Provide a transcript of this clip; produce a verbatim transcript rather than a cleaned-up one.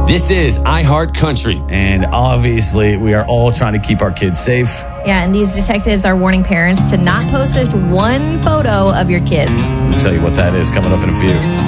This is iHeart Country. And obviously, we are all trying to keep our kids safe. Yeah, and these detectives are warning parents to not post this one photo of your kids. I'll tell you what that is coming up in a few.